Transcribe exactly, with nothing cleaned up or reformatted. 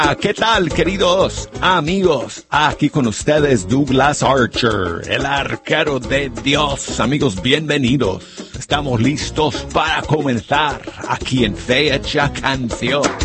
¿Qué tal, queridos amigos? Aquí con ustedes Douglas Archer, el arquero de Dios. Amigos, bienvenidos. Estamos listos para comenzar aquí en Fecha Canción.